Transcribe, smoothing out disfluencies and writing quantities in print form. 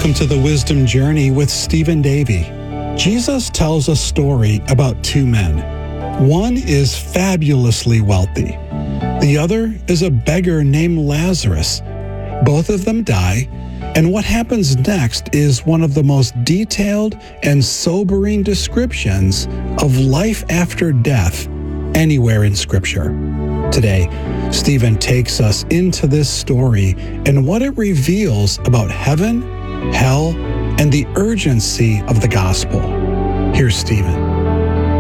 Welcome to the Wisdom Journey with Stephen Davey. Jesus tells a story about two men. One is fabulously wealthy. The other is a beggar named Lazarus. Both of them die, and what happens next is one of the most detailed and sobering descriptions of life after death anywhere in Scripture. Today, Stephen takes us into this story and what it reveals about heaven, hell, and the urgency of the gospel. Here's Stephen.